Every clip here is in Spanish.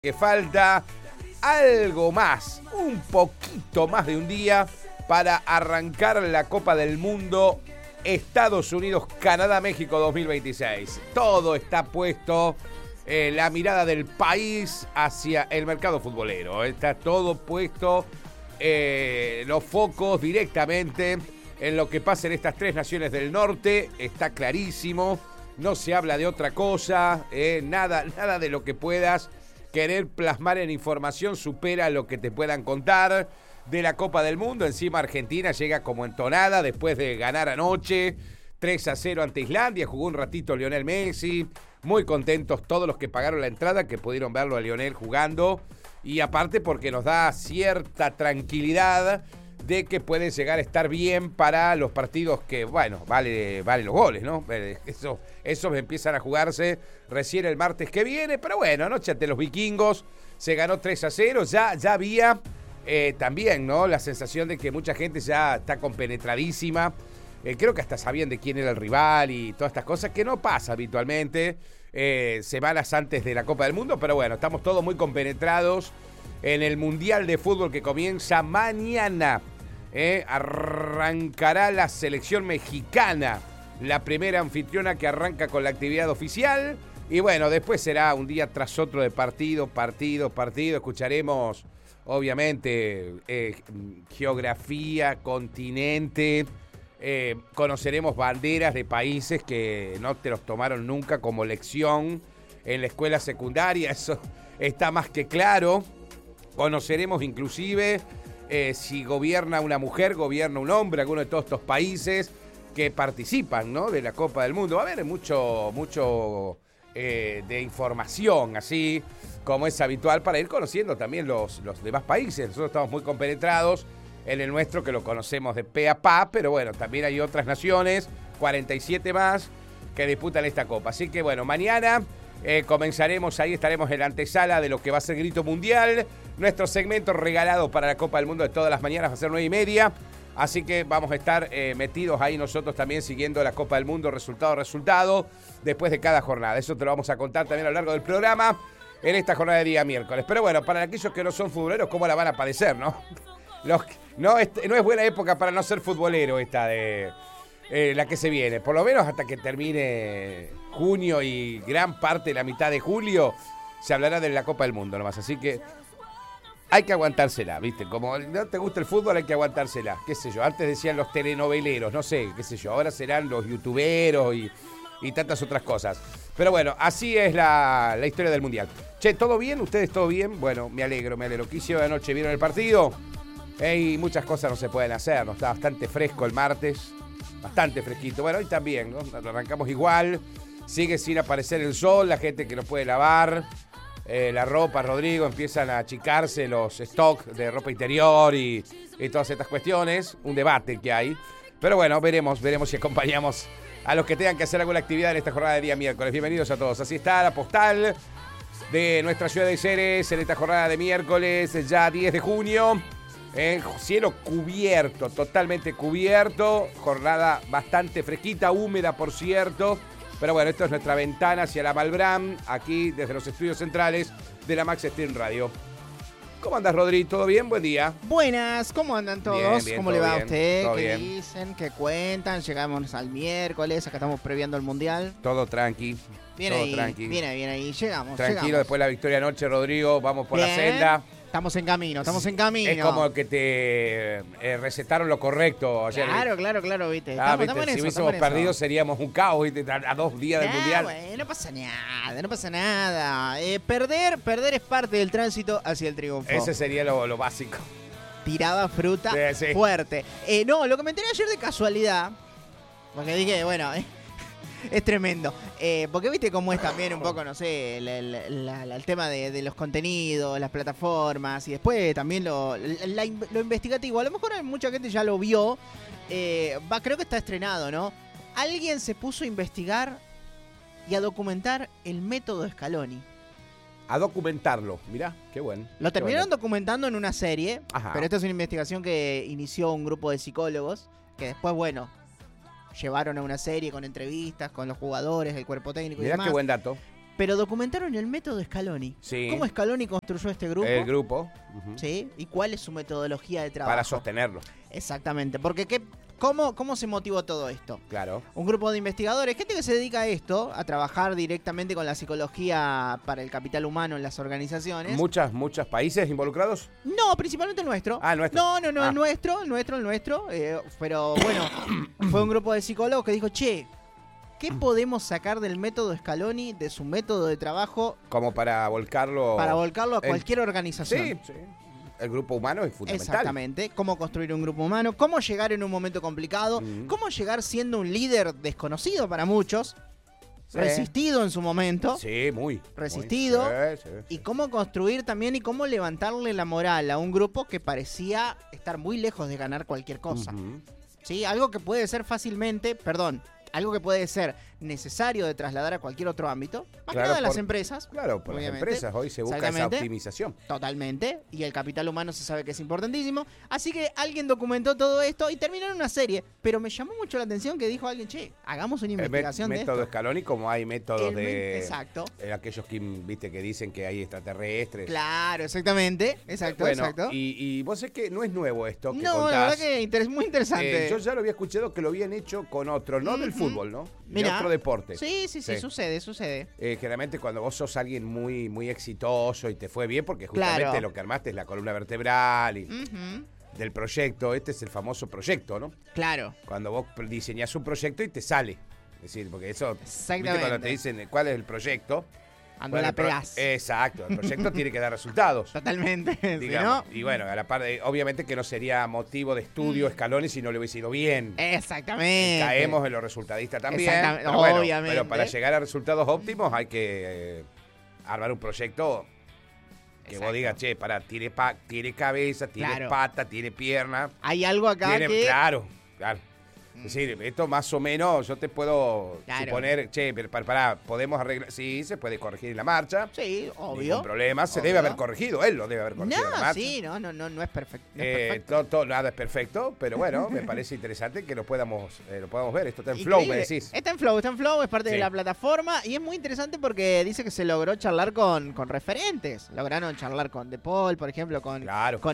Que falta algo más, un poquito más de un día para arrancar la Copa del Mundo Estados Unidos, Canadá, México 2026. Todo está puesto, la mirada del país hacia el mercado futbolero. Está todo puesto, los focos directamente en lo que pasa en estas tres naciones del norte. Está clarísimo, no se habla de otra cosa, nada de lo que puedas querer plasmar en información supera lo que te puedan contar de la Copa del Mundo. Encima Argentina llega como entonada después de ganar anoche 3-0 ante Islandia. Jugó un ratito Lionel Messi. Muy contentos todos los que pagaron la entrada, que pudieron verlo a Lionel jugando. Y aparte porque nos da cierta tranquilidad de que puede llegar a estar bien para los partidos que, bueno, vale los goles, ¿no? Esos empiezan a jugarse recién el martes que viene, pero bueno, anoche ante los vikingos se ganó 3-0, ya había también, ¿no? La sensación de que mucha gente ya está compenetradísima, creo que hasta sabían de quién era el rival y todas estas cosas, que no pasa habitualmente, semanas antes de la Copa del Mundo, pero bueno, estamos todos muy compenetrados en el Mundial de Fútbol que comienza mañana. Arrancará la selección mexicana, la primera anfitriona que arranca con la actividad oficial. Y bueno, después será un día tras otro de partido. Escucharemos, obviamente, geografía, continente. Conoceremos banderas de países que no te los tomaron nunca como lección en la escuela secundaria. Eso está más que claro. Conoceremos inclusive si gobierna una mujer, gobierna un hombre, alguno de todos estos países que participan, ¿no?, de la Copa del Mundo. Va a haber mucho de información, así como es habitual, para ir conociendo también los demás países. Nosotros estamos muy compenetrados en el nuestro, que lo conocemos de pe a pa, pero bueno, también hay otras naciones, 47 más, que disputan esta Copa. Así que bueno, mañana comenzaremos, ahí estaremos en la antesala de lo que va a ser Grito Mundial. Nuestro segmento regalado para la Copa del Mundo de todas las mañanas va a ser 9:30. Así que vamos a estar metidos ahí nosotros también siguiendo la Copa del Mundo, resultado, después de cada jornada. Eso te lo vamos a contar también a lo largo del programa en esta jornada de día miércoles. Pero bueno, para aquellos que no son futboleros, ¿cómo la van a padecer, no? No es buena época para no ser futbolero esta de la que se viene. Por lo menos hasta que termine junio y gran parte de la mitad de julio se hablará de la Copa del Mundo nomás. Así que hay que aguantársela, ¿viste? Como no te gusta el fútbol, hay que aguantársela. Qué sé yo, antes decían los telenoveleros, no sé, qué sé yo. Ahora serán los youtuberos y tantas otras cosas. Pero bueno, así es la historia del Mundial. Che, ¿todo bien? ¿Ustedes todo bien? Bueno, me alegro. ¿Qué hicieron anoche? ¿Vieron el partido? Muchas cosas no se pueden hacer, ¿no? Está bastante fresco el martes, bastante fresquito. Bueno, hoy también, ¿no? Arrancamos igual. Sigue sin aparecer el sol, la gente que no puede lavar la ropa, Rodrigo, empiezan a achicarse los stocks de ropa interior y todas estas cuestiones, un debate que hay. Pero bueno, veremos si acompañamos a los que tengan que hacer alguna actividad en esta jornada de día miércoles. Bienvenidos a todos. Así está la postal de nuestra ciudad de Ceres en esta jornada de miércoles, ya 10 de junio. Cielo cubierto, totalmente cubierto, jornada bastante fresquita, húmeda por cierto. Pero bueno, esto es nuestra ventana hacia la Malbrán, aquí desde los estudios centrales de la Max Stream Radio. ¿Cómo andas, Rodri? ¿Todo bien? Buen día. Buenas, ¿cómo andan todos? Bien, ¿Cómo le va a bien, usted? todo ¿Qué bien. dicen? ¿Qué cuentan? Llegamos al miércoles, acá estamos previendo el Mundial. Todo tranqui. Bien todo ahí, tranqui. bien ahí, llegamos. Tranquilo, después de la victoria anoche, Rodrigo, vamos por la Bien. senda. Estamos en camino. Es como que te recetaron lo correcto ayer. Claro, viste. ¿Viste? Estamos en Si eso, hubiésemos perdido seríamos un caos, ¿viste? A 2 días del Mundial. Bueno, no pasa nada. Perder es parte del tránsito hacia el triunfo. Ese sería lo básico. Tiraba fruta Sí. fuerte. No, lo comenté ayer de casualidad, porque dije, bueno, es tremendo. Porque viste cómo es también un poco, no sé, el tema de los contenidos, las plataformas y después también lo investigativo. A lo mejor mucha gente ya lo vio. Creo que está estrenado, ¿no? Alguien se puso a investigar y a documentar el método Scaloni. A documentarlo, mirá, qué bueno. Lo terminaron documentando en una serie, Ajá. pero esta es una investigación que inició un grupo de psicólogos que después, bueno, llevaron a una serie con entrevistas con los jugadores, el cuerpo técnico y Mirá demás. qué buen dato. pero documentaron el método Scaloni. Sí. ¿Cómo Scaloni construyó este grupo? El grupo. Sí. ¿Y cuál es su metodología de trabajo? Para sostenerlo. Exactamente. Porque ¿cómo se motivó todo esto? Claro. Un grupo de investigadores, gente que se dedica a esto, a trabajar directamente con la psicología para el capital humano en las organizaciones. ¿Muchos países involucrados? No, principalmente el nuestro. Ah, el nuestro. No, el nuestro. Pero bueno, fue un grupo de psicólogos que dijo, che, ¿qué podemos sacar del método Scaloni, de su método de trabajo? Como para volcarlo. Para volcarlo a cualquier organización. Sí, sí. El grupo humano es fundamental. Exactamente. Cómo construir un grupo humano, cómo llegar en un momento complicado, cómo llegar siendo un líder desconocido para muchos, resistido en su momento. Sí, muy. Resistido. Muy, sí. Y cómo construir también y cómo levantarle la moral a un grupo que parecía estar muy lejos de ganar cualquier cosa. ¿Sí? Algo que puede ser algo que puede ser necesario de trasladar a cualquier otro ámbito, más que nada a las empresas. Claro, por obviamente. las empresas hoy se busca esa optimización. Totalmente, y el capital humano se sabe que es importantísimo, así que alguien documentó todo esto y terminó en una serie, pero me llamó mucho la atención que dijo alguien, che, hagamos una investigación de esto. Método Scaloni, como hay métodos Exacto. Aquellos que dicen que hay extraterrestres. Claro, exactamente, exacto. Y vos sabés que no es nuevo esto que no, contás. La verdad que es muy interesante. Yo ya lo había escuchado que lo habían hecho con otro, no del fútbol, ¿no? Mirá. De otro deporte. Sí, sucede. Generalmente cuando vos sos alguien muy, muy exitoso y te fue bien, porque justamente lo que armaste es la columna vertebral y del proyecto, este es el famoso proyecto, ¿no? Claro. Cuando vos diseñás un proyecto y te sale. Es decir, porque eso, exactamente. ¿viste? Cuando te dicen cuál es el proyecto. Ando la pegás. Exacto, el proyecto tiene que dar resultados. Totalmente. Digamos. ¿Sí, no? Y bueno, a la par obviamente que no sería motivo de estudio Scaloni si no le hubiese ido bien. Exactamente. Caemos en los resultadistas también. Exactamente. Pero Obviamente. Pero para llegar a resultados óptimos hay que armar un proyecto que vos digas, che, tiene cabeza, tiene pata, tiene pierna. Hay algo acá que... Claro. Es decir, esto más o menos yo te puedo suponer, che, pero podemos arreglar, sí, se puede corregir en la marcha. Sí, obvio. Ningún problema, se debe haber corregido, él lo debe haber corregido en la marcha. Sí, no es perfecto. No es perfecto. Nada es perfecto, pero bueno, me parece interesante que lo podamos ver. Esto está en Flow, me decís. Está en Flow, es parte de la plataforma y es muy interesante porque dice que se logró charlar con referentes. Lograron charlar con De Paul, por ejemplo, con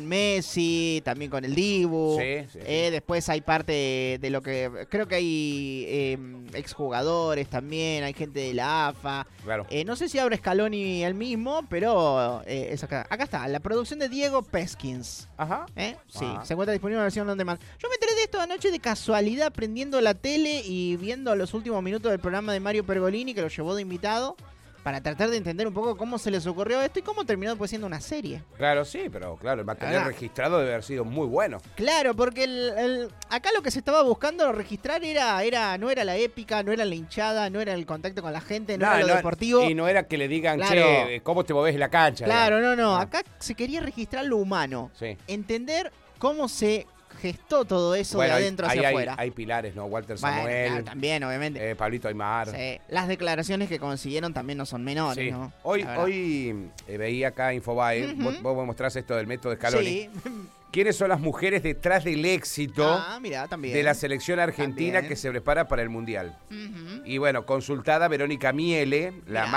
Messi, también con el Dibu. Sí. Después hay parte de lo que creo que hay exjugadores también, hay gente de la AFA. Claro. No sé si abre Scaloni el mismo, pero es acá. Acá está, la producción de Diego Peskins. Ajá. Sí, se encuentra disponible en la versión on demand. Yo me enteré de esto anoche de casualidad, prendiendo la tele y viendo los últimos minutos del programa de Mario Pergolini, que lo llevó de invitado, para tratar de entender un poco cómo se les ocurrió esto y cómo terminó después siendo una serie. Claro, sí, pero el material registrado debe haber sido muy bueno. Claro, porque acá lo que se estaba buscando registrar no era la épica, no era la hinchada, no era el contacto con la gente, no era lo deportivo. Y no era que le digan, che, ¿cómo te movés en la cancha? Claro, no. Acá se quería registrar lo humano. Sí. Entender cómo se gestó todo eso de adentro hacia afuera. Hay pilares, ¿no? Walter Samuel. Claro, también, obviamente. Pablito Aymar. Sí. Las declaraciones que consiguieron también no son menores, sí. ¿no? Hoy veía acá Infobae, vos me mostrás esto del método Scaloni. Sí. ¿Quiénes son las mujeres detrás del éxito también. de la selección argentina que se prepara para el Mundial? Y bueno, consultada Verónica Miele,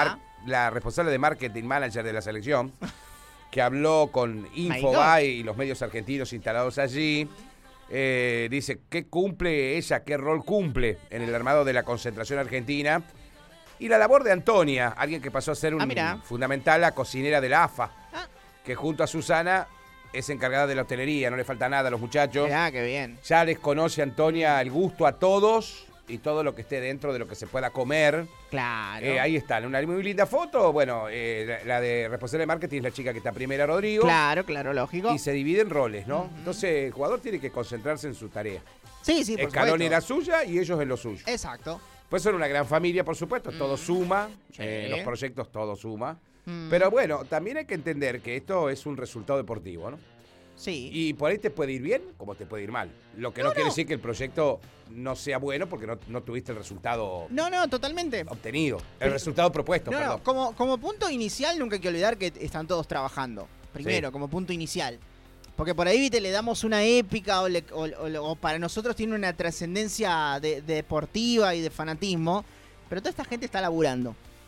la responsable de marketing manager de la selección, que habló con Infobae y los medios argentinos instalados allí. Dice, ¿qué cumple ella? ¿Qué rol cumple en el armado de la concentración argentina? Y la labor de Antonia, alguien que pasó a ser fundamental, la cocinera de la AFA, que junto a Susana es encargada de la hotelería, no le falta nada a los muchachos. Qué bien. Ya les conoce Antonia el gusto a todos y todo lo que esté dentro de lo que se pueda comer. Claro. Ahí está, una muy linda foto. Bueno, la de responsable de marketing es la chica que está primera, Rodrigo. Claro, lógico. Y se dividen roles, ¿no? Entonces, el jugador tiene que concentrarse en su tarea. Sí, por Scaloni en la suya y ellos en lo suyo. Exacto. Pues son una gran familia, por supuesto, todo suma. Los proyectos todo suma. Pero bueno, también hay que entender que esto es un resultado deportivo, ¿no? Sí. Y por ahí te puede ir bien, como te puede ir mal. Lo que no quiere decir que el proyecto no sea bueno porque no tuviste el resultado totalmente obtenido. El resultado propuesto, perdón. Como punto inicial nunca hay que olvidar que están todos trabajando. Primero, como punto inicial. Porque por ahí le damos una épica o para nosotros tiene una trascendencia deportiva y de fanatismo. Pero toda esta gente está laburando.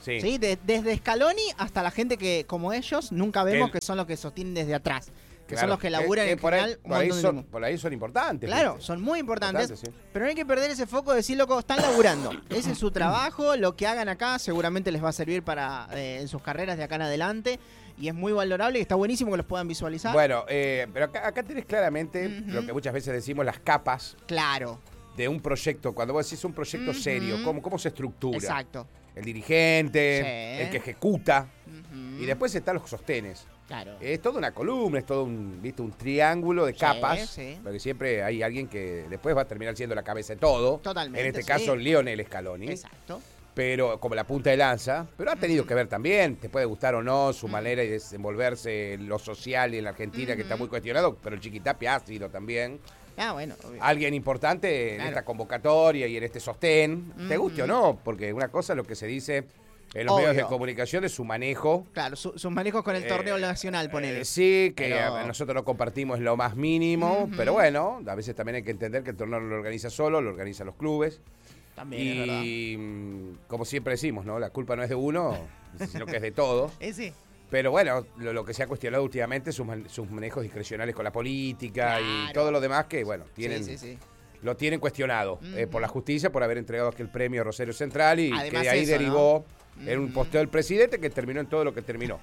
Sí. ¿Sí? Desde Scaloni hasta la gente que, como ellos, nunca vemos El- que son los que sostienen desde atrás. Que son Claro, los que laburan en por ahí- general un por ahí montón de son, tiempo. por ahí son importantes. Claro, ¿viste? son muy importantes, Sí. pero no hay que perder ese foco de decir, loco, están laburando. Ese es su trabajo, lo que hagan acá seguramente les va a servir para en sus carreras de acá en adelante. Y es muy valorable y está buenísimo que los puedan visualizar. Bueno, pero acá tenés claramente Ujú. lo que muchas veces decimos, las capas Claro, de un proyecto. Cuando vos decís un proyecto Ujú. serio, ¿cómo se estructura? exacto. El dirigente, Sí. el que ejecuta, Ujú. y después están los sostenes. Claro. Es toda una columna, es todo un triángulo de Sí, capas, sí. porque siempre hay alguien que después va a terminar siendo la cabeza de todo. Totalmente, En este sí. caso, Lionel Scaloni. Exacto. Pero como la punta de lanza, pero ha tenido que ver también, te puede gustar o no, su manera de desenvolverse en lo social y en la Argentina, que está muy cuestionado, pero el Chiquitapia ha sido también Ah, bueno. obvio. alguien importante en Claro. esta convocatoria y en este sostén, te guste o Ujú. no, porque una cosa es lo que se dice en los Obvio. medios de comunicación es su manejo. Claro, sus manejos con el torneo nacional, ponele. Sí, que Pero- nosotros no compartimos lo más mínimo, Ujú. pero bueno, a veces también hay que entender que el torneo no lo organiza solo, lo organizan los clubes. También es verdad. Y como siempre decimos, ¿no? La culpa no es de uno, sino que es de todos. Sí. Pero bueno, lo que se ha cuestionado últimamente sus manejos discrecionales con la política y Claro. todo lo demás que, bueno, tienen, Sí. lo tienen cuestionado Ujú. por la justicia, por haber entregado aquel premio a Rosario Central y Además que de ahí eso, derivó ¿no? en un Ujú. posteo del presidente que terminó en todo lo que terminó.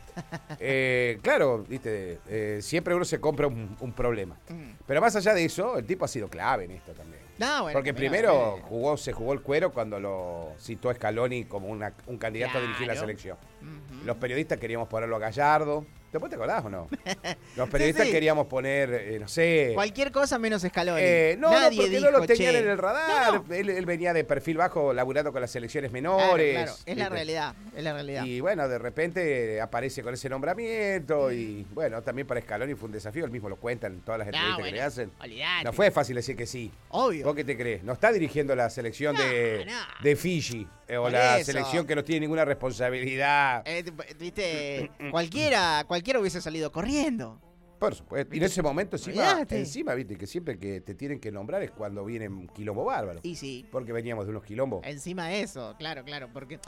Claro, viste, siempre uno se compra un problema. Mm. Pero más allá de eso, el tipo ha sido clave en esto también. No, bueno, Porque mira, primero se jugó el cuero cuando lo citó Scaloni como un candidato a dirigir la Claro. selección. Ujú. Los periodistas queríamos ponerlo a Gallardo. ¿Después te acordás o no? Los periodistas sí. queríamos poner, no sé... Cualquier cosa menos Scaloni. No, Nadie porque dijo, no lo tenían "Che". en el radar. No, no. Él venía de perfil bajo laburando con las selecciones Claro, menores. claro, es la ¿viste? realidad, es la realidad. Y bueno, de repente aparece con ese nombramiento y bueno, también para Scaloni fue un desafío, él mismo lo cuenta en todas las entrevistas que le hacen. Olvidate. No fue fácil decir que sí. Obvio. ¿Vos qué te crees? No está dirigiendo la selección No, de, no. de Fiji o Por la eso. selección que no tiene ninguna responsabilidad. Viste, cualquiera hubiese salido corriendo. Por supuesto. Y en ese momento Olvidate. encima, viste, que siempre que te tienen que nombrar es cuando viene un quilombo bárbaro. Y sí, Porque veníamos de unos quilombos. encima de eso, claro, porque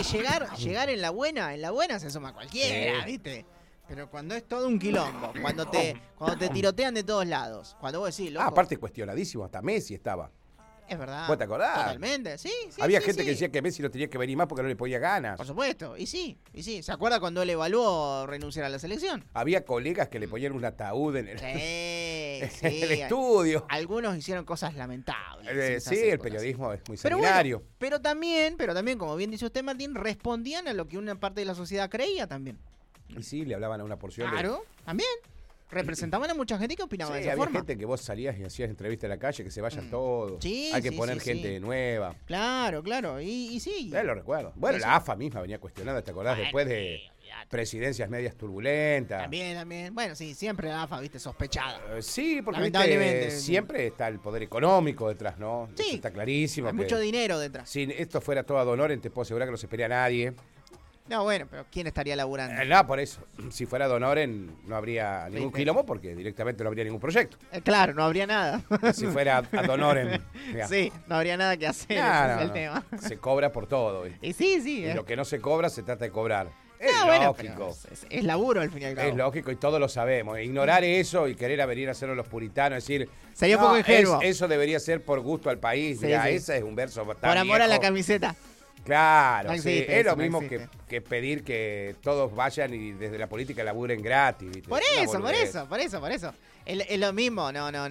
llegar en la buena se suma cualquiera, Sí. ¿viste? Pero cuando es todo un quilombo, cuando te tirotean de todos lados, cuando vos decís, loco, Aparte cuestionadísimo, hasta Messi estaba. es verdad. ¿Vos te acordás? Totalmente, sí. Había sí, gente sí. que decía que Messi no tenía que venir más porque no le podía ganas. Por supuesto, y sí. ¿Se acuerda cuando él evaluó renunciar a la selección? Había colegas que le ponían un ataúd en el, Sí, en el estudio. Algunos hicieron cosas lamentables. en esas Sí, el épocas. periodismo es muy Pero sanguinario. bueno, pero también, como bien dice usted, Martín, respondían a lo que una parte de la sociedad creía también. Y sí, le hablaban a una porción Claro, también. Representaban a mucha gente que de... opinaba Sí, de esa había forma. gente que vos salías y hacías entrevistas en la calle, que se vayan Mm. todos. Sí, Hay que sí, poner sí, gente sí. nueva. Claro. Y sí. Lo recuerdo. Bueno, Sí, la sí. AFA misma venía cuestionada, ¿te acordás? Bueno, Después de sí, olvidate. presidencias medias turbulentas. También. Bueno, sí, siempre la AFA, viste, sospechada. Sí, porque Lamentablemente. ¿viste? Siempre está el poder económico detrás, ¿no? Sí. Eso está clarísimo. Hay que mucho dinero detrás. Si esto fuera todo ad honorem, te puedo asegurar que no se espera a nadie. No, bueno, pero ¿quién estaría laburando? No, por eso. Si fuera ad honorem, no habría ningún ¿Viste? quilombo porque directamente no habría ningún proyecto. Claro, no habría nada. Si fuera ad honorem, digamos. Sí, no habría nada que hacer. No, ese no, es el no. tema. Se cobra por todo. ¿viste? Y sí. Y lo que no se cobra se trata de cobrar. Es Bueno, lógico. pero es laburo al fin y al cabo. Es lógico y todos lo sabemos. Ignorar eso y querer venir a hacerlo los puritanos, decir. Sería poco ingenuo. Eso debería ser por gusto al país. Sí, Mirá, sí. ese es un verso tan Por amor a la viejo. camiseta. Claro, No sí. existe Es eso, lo no mismo existe. que pedir que todos vayan y desde la política laburen gratis. ¿viste? Por Es una eso, boludez. por eso. Es lo mismo,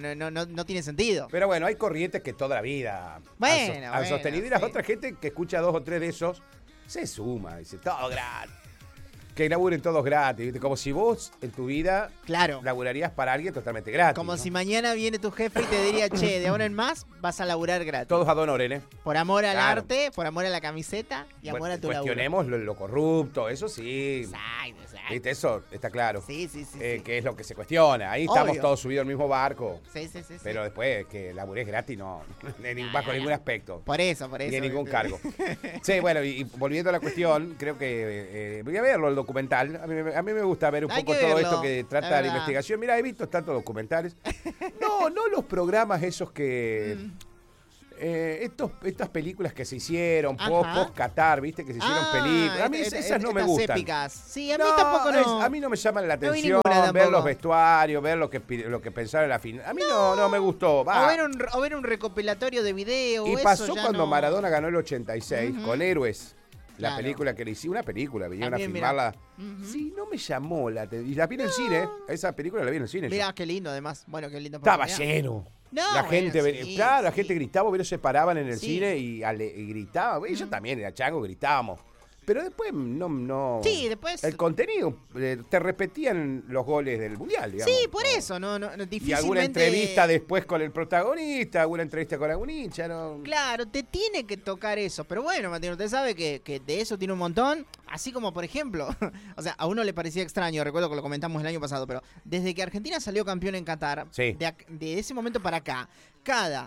no tiene sentido. Pero bueno, hay corrientes que toda la vida Bueno, han sostenido. Y las sí. otras gente que escucha 2 o 3 de esos se suma, dice, todo gratis. Que laburen todos gratis, ¿viste? Como si vos en tu vida Claro. laburarías para alguien totalmente gratis. Como ¿no? si mañana viene tu jefe y te diría, che, de ahora en más vas a laburar gratis. Todos ad honorem, ¿eh? Por amor al Claro. arte, por amor a la camiseta y amor a tu laburo. Cuestionemos lo corrupto, eso sí. Exacto. ¿Viste? Eso está claro. Sí. Que es lo que se cuestiona. Ahí estamos Obvio. todos subidos al mismo barco. Sí. Pero después que laburés gratis, no. Bajo ningún aspecto. Por eso. Ni en ningún cargo. Sí, bueno, y volviendo a la cuestión, creo que voy a verlo, el documental. A mí me gusta ver un Hay poco que todo verlo, esto que la trata la verdad. investigación. Mira, he visto tantos documentales. No los programas esos que... estas películas que se hicieron Ajá. post-Qatar, ¿viste? Que se hicieron películas. A mí esas no me estas gustan. épicas. Sí, a mí tampoco no. A mí no me llaman la No vi atención ninguna ver tampoco. los vestuarios, ver lo que pensaron en la final. A mí no me gustó. Va. O ver un recopilatorio de video. Y eso pasó ya cuando no. Maradona ganó el 86 con Héroes. La Claro. película que le hicieron, una película, vinieron También, a filmarla. Ujú. Sí, no me llamó la atención. Y la vi en el cine, esa película la vi en el cine. yo. Mirá, qué lindo además. Bueno, qué lindo. Estaba oportunidad. lleno. No, La bueno, gente, sí, claro, la sí. gente gritaba, pero se paraban en el Sí. cine y gritaban. Y yo también, era chango, gritábamos. Pero después no. Sí, después. El contenido, te repetían los goles del mundial, digamos. Sí, por eso, no, difícilmente. Y alguna entrevista después con el protagonista, alguna entrevista con algún hincha, ¿no? Claro, te tiene que tocar eso. Pero bueno, Mateo, usted sabe que de eso tiene un montón. Así como, por ejemplo, o sea, a uno le parecía extraño, recuerdo que lo comentamos el año pasado, pero desde que Argentina salió campeón en Qatar, Sí. de ese momento para acá, cada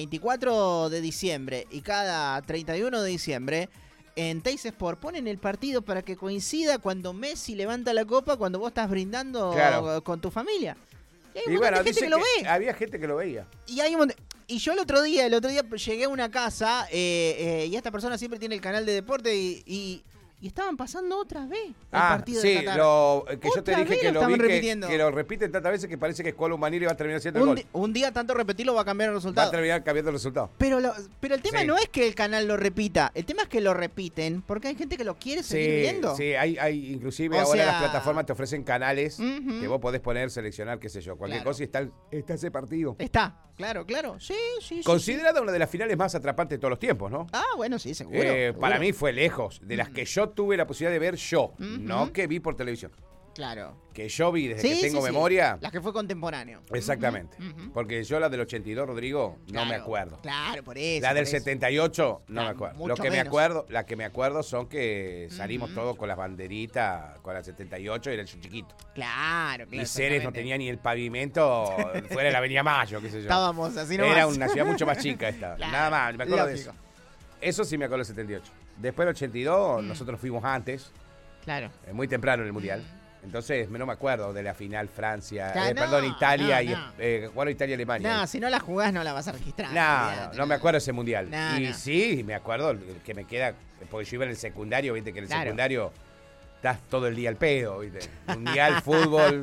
24 de diciembre y cada 31 de diciembre, en Teis Sport ponen el partido para que coincida cuando Messi levanta la copa, cuando vos estás brindando Claro. con tu familia. Y hay un Y montón bueno, de gente dice que lo ve. había gente que lo veía. Y hay un y yo el otro día llegué a una casa y esta persona siempre tiene el canal de deporte y estaban pasando otra vez el partido sí, de Qatar. que yo te Otra dije vez que lo lo vi, estaban repitiendo. que lo repiten tantas veces que parece que Colo Maniri va a terminar haciendo el gol. Un día tanto repetirlo va a cambiar el Va a resultado. terminar cambiando el resultado. Pero el tema Sí. no es que el canal lo repita, el tema es que lo repiten porque hay gente que lo quiere seguir viendo. Sí, hay inclusive O ahora sea- las plataformas te ofrecen canales Ujú. que vos podés poner, seleccionar, qué sé yo, cualquier Claro. cosa y está ese partido. Está, claro. Sí, sí. Considerada una de las finales más atrapantes de todos los tiempos, ¿no? Ah, bueno, sí, seguro. Para seguro. mí fue lejos, de las que yo tuve la posibilidad de ver yo, no que vi por televisión. Claro. Que yo vi desde Sí, que tengo sí, sí. memoria. La que fue contemporáneo. Exactamente. Ujú. Porque yo la del 82, Rodrigo, no me Claro, acuerdo. Claro, por eso. La del por eso. 78, no Claro, me acuerdo. mucho Lo que me menos. acuerdo, la que me acuerdo son que salimos todos con las banderitas, con la 78 y era el chiquito. Claro, Y claro. Ceres no exactamente. tenía ni el pavimento fuera de la Avenida Mayo, qué sé yo. Estábamos así nomás. Era una ciudad mucho más chica esta. Claro, Nada más, me acuerdo de lógico. eso. Eso sí me acuerdo del 78. Después del 82, nosotros fuimos antes, Claro. muy temprano en el Mundial. Entonces no me acuerdo de la final Francia, Claro, perdón, no, Italia no, y bueno, Italia-Alemania. No, si no la jugás no la vas a registrar. No me acuerdo ese mundial. No, y no. sí, me acuerdo el que me queda, porque yo iba en el secundario, viste que en el Claro. secundario estás todo el día al pedo, viste. Mundial, fútbol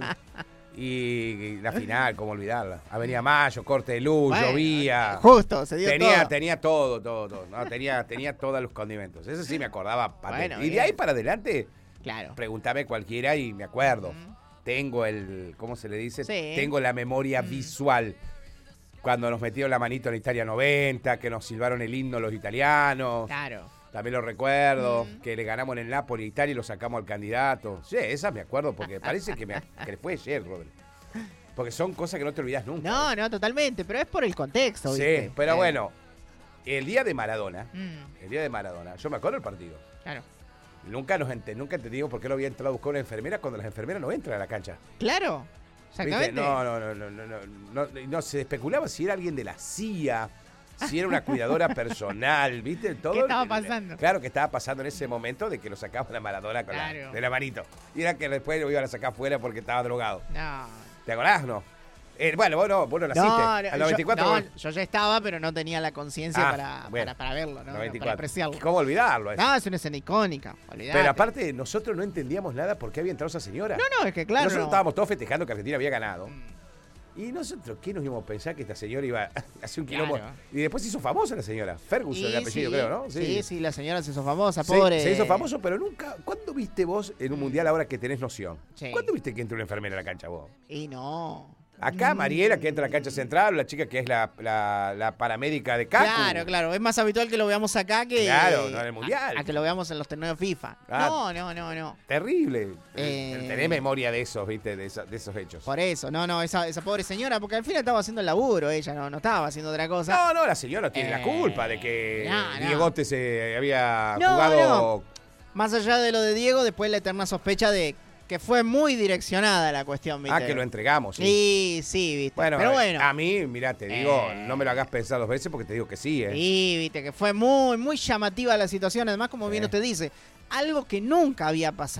y la final, cómo olvidarla. Avenida Mayo, corte de luz, Bueno, llovía. Justo, se dio todo. Tenía todo. No, tenía todos los condimentos. Eso sí me acordaba. patente. Bueno, Y de bien. ahí para adelante, Claro. pregúntame cualquiera y me acuerdo. Tengo ¿cómo se le dice? Sí. Tengo la memoria visual. Cuando nos metieron la manito en Italia 90, que nos silbaron el himno los italianos. Claro. También lo recuerdo, que le ganamos en el Napoli a Italia y lo sacamos al candidato. Sí, esa me acuerdo porque parece que fue ayer, Robert. Porque son cosas que no te olvidas nunca. No, totalmente, pero es por el contexto, Sí, ¿viste? pero bueno, el día de Maradona, Mm, yo me acuerdo del partido. claro. Nunca entendimos por qué lo había entrado a buscar una enfermera cuando las enfermeras no entran a la cancha. Claro. ¿Viste? Exactamente. No, se especulaba si era alguien de la CIA, si era una cuidadora personal, ¿viste? Todo, ¿Qué estaba pasando? Claro que estaba pasando en ese momento de que lo sacaban a Maradona con Claro. de la manito. Y era que después lo iban a sacar afuera porque estaba drogado. No. ¿Te acordás, no? Bueno, vos no naciste. Al 94. yo ya estaba, pero no tenía la conciencia bueno. para verlo, ¿no? 94. Para apreciarlo. ¿Cómo olvidarlo? Eso? No, es una escena icónica. Olvidate. Pero aparte, nosotros no entendíamos nada por qué había entrado esa señora. No, es que claro. Nosotros no. estábamos todos festejando que Argentina había ganado. Y nosotros, ¿qué nos íbamos a pensar que esta señora iba a hacer un quilombo? Claro. Y después se hizo famosa la señora. Ferguson, el Y apellido, sí, creo, ¿no? Sí, la señora se hizo famosa, Sí, pobre. se hizo famoso, pero nunca. ¿Cuándo viste vos en un mundial ahora que tenés noción? Sí. ¿Cuándo viste que entra una enfermera a la cancha vos? Y no. Acá Mariela, que entra a la cancha central, la chica que es la paramédica de Cacu. Claro. Es más habitual que lo veamos acá que. Claro, no en el mundial. A que lo veamos en los torneos FIFA. Ah. No. Terrible. Eh. Tenés memoria de esos, ¿viste? De esos hechos. Por eso, esa pobre señora, porque al final estaba haciendo el laburo ella, no estaba haciendo otra cosa. No, la señora tiene la culpa de que no. Diegote se había No, jugado. Más allá de lo de Diego, después la eterna sospecha de que fue muy direccionada la cuestión, ¿viste? Que lo entregamos. Sí. Sí, ¿viste? Bueno, Pero bueno. a mí, mirá, te digo, no me lo hagas pensar 2 veces porque te digo que sí, ¿eh? Sí, viste, que fue muy llamativa la situación. Además, como bien usted dice, algo que nunca había pasado.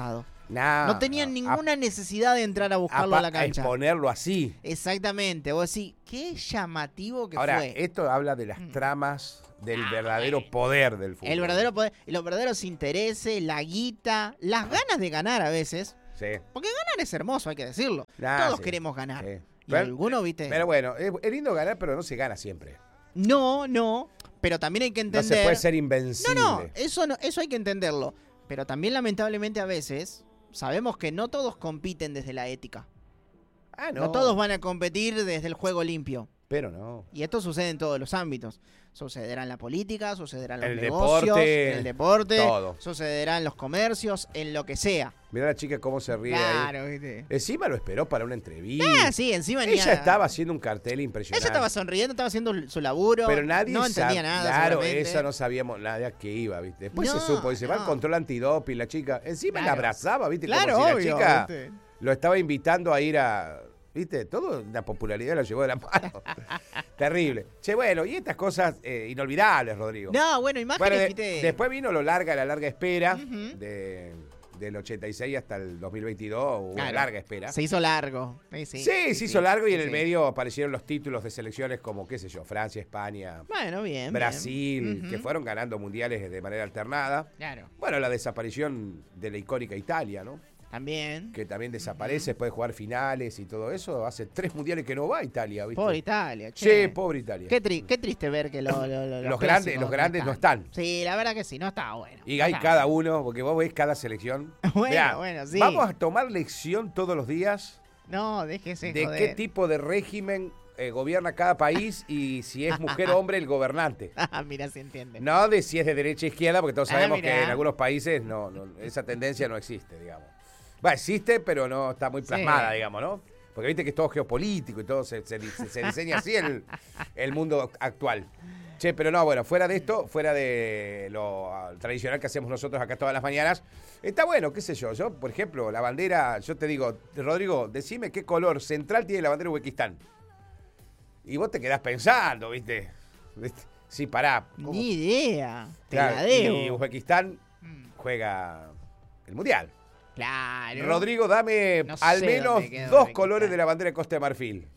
No tenían ninguna necesidad de entrar a buscarlo a la cancha. A exponerlo así. Exactamente. Vos decís, qué llamativo que fue. Ahora, esto habla de las tramas del verdadero poder del fútbol. El verdadero poder, los verdaderos intereses, la guita, las ganas de ganar a veces. Sí. Porque ganar es hermoso, hay que decirlo. Todos queremos ganar. Sí. Y pero, algunos, viste. Pero bueno, es lindo ganar, pero no se gana siempre. No. Pero también hay que entender. No se puede ser invencible. No, eso hay que entenderlo. Pero también, lamentablemente, a veces sabemos que no todos compiten desde la ética. No todos van a competir desde el juego limpio. Pero no. Y esto sucede en todos los ámbitos. Sucederá en la política, sucederá en los el negocios, en el deporte, todo. Sucederá en los comercios, en lo que sea. Mirá la chica cómo se ríe claro, ahí. ¿viste? Encima lo esperó para una entrevista. Sí, encima ella estaba haciendo un cartel impresionante. Ella estaba sonriendo, estaba haciendo su laburo. Pero nadie no entendía nada. Claro, esa no sabíamos nada que iba, ¿viste? Después se supo, dice, va al control antidoping la chica. Encima la abrazaba, ¿viste? Claro, como si obvio, la chica ¿viste? Lo estaba invitando a ir a... ¿Viste? Todo la popularidad lo llevó de la mano. Terrible. Che, bueno, y estas cosas inolvidables, Rodrigo. No, bueno, imágenes. Después vino la larga espera del 86 hasta el 2022. Hubo una larga espera. Se hizo largo. Sí, se hizo largo y en el medio aparecieron los títulos de selecciones como, qué sé yo, Francia, España, Brasil, que fueron ganando mundiales de manera alternada. Claro. Bueno, la desaparición de la icónica Italia, ¿no? También. Que también desaparece, puede jugar finales y todo eso. Hace 3 mundiales que no va a Italia, ¿viste? Pobre Italia, che. Sí, pobre Italia. Qué triste ver que los grandes no están. Sí, la verdad que sí, no está bueno. Y hay cada uno, porque vos ves cada selección. Bueno, sí. Vamos a tomar lección todos los días. No, déjese de joder. Qué tipo de régimen gobierna cada país y si es mujer o hombre el gobernante. Mira, se entiende. No de si es de derecha o izquierda, porque todos sabemos que en algunos países no, esa tendencia no existe, digamos. Va, existe, pero no está muy plasmada, digamos, ¿no? Porque viste que es todo geopolítico y todo se diseña así el mundo actual. Che, pero no, bueno, fuera de esto, fuera de lo tradicional que hacemos nosotros acá todas las mañanas, está bueno, qué sé yo. Yo, por ejemplo, la bandera, yo te digo, Rodrigo, decime qué color central tiene la bandera de Uzbekistán. Y vos te quedás pensando, ¿viste? Sí, pará. ¿Cómo? Ni idea. Claro, y Uzbekistán juega el Mundial. Claro. Rodrigo, dame al menos 2 colores de la bandera de Costa de Marfil.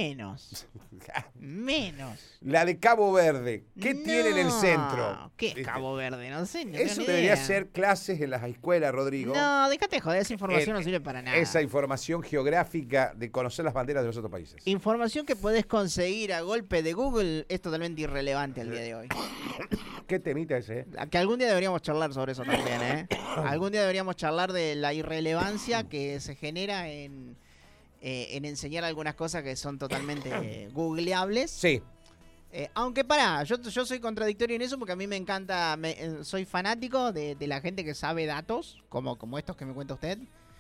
Menos. La de Cabo Verde. ¿Qué tiene en el centro? ¿Qué es Cabo Verde? No sé. Eso debería ser clases en las escuelas, Rodrigo. No, déjate joder. Esa información no sirve para nada. Esa información geográfica de conocer las banderas de los otros países. Información que podés conseguir a golpe de Google es totalmente irrelevante al día de hoy. ¿Qué temita ese? Que algún día deberíamos charlar sobre eso también, ¿eh? Algún día deberíamos charlar de la irrelevancia que se genera en enseñar algunas cosas que son totalmente googleables. Sí. Aunque pará, yo soy contradictorio en eso porque a mí me encanta, soy fanático de la gente que sabe datos, como estos que me cuenta usted.